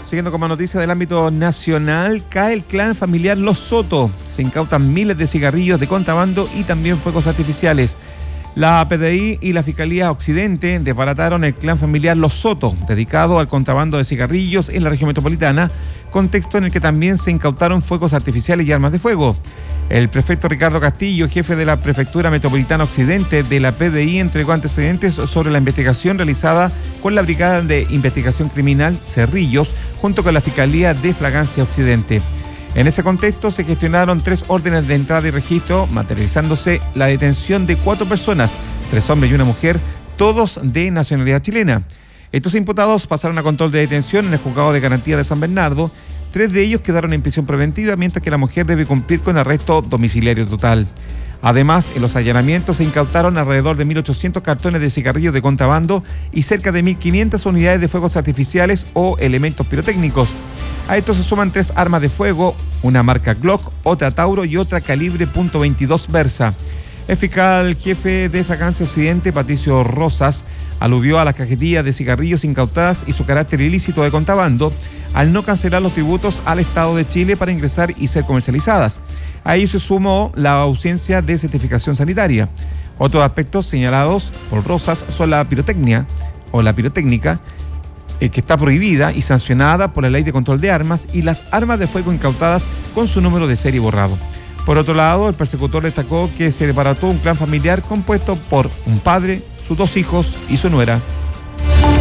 Siguiendo con más noticias del ámbito nacional, cae el clan familiar Los Soto. Se incautan miles de cigarrillos de contrabando y también fuegos artificiales. La PDI y la Fiscalía Occidente desbarataron el clan familiar Los Soto, dedicado al contrabando de cigarrillos en la región metropolitana, contexto en el que también se incautaron fuegos artificiales y armas de fuego. El prefecto Ricardo Castillo, jefe de la Prefectura Metropolitana Occidente de la PDI, entregó antecedentes sobre la investigación realizada con la Brigada de Investigación Criminal Cerrillos, junto con la Fiscalía de Flagrancia Occidente. En ese contexto se gestionaron 3 órdenes de entrada y registro, materializándose la detención de 4 personas, 3 hombres y una mujer, todos de nacionalidad chilena. Estos imputados pasaron a control de detención en el Juzgado de Garantía de San Bernardo. 3 de ellos quedaron en prisión preventiva, mientras que la mujer debe cumplir con arresto domiciliario total. Además, en los allanamientos se incautaron alrededor de 1.800 cartones de cigarrillos de contrabando y cerca de 1.500 unidades de fuegos artificiales o elementos pirotécnicos. A esto se suman 3 armas de fuego, una marca Glock, otra Tauro y otra calibre .22 Versa. El fiscal jefe de Flagrancia Occidente, Patricio Rosas, aludió a las cajetillas de cigarrillos incautadas y su carácter ilícito de contrabando, al no cancelar los tributos al Estado de Chile para ingresar y ser comercializadas. A ello se sumó la ausencia de certificación sanitaria. Otros aspectos señalados por Rosas son la pirotecnia o la pirotécnica, que está prohibida y sancionada por la Ley de Control de Armas, y las armas de fuego incautadas con su número de serie borrado. Por otro lado, el persecutor destacó que se desbarató un clan familiar compuesto por un padre, sus 2 hijos y su nuera.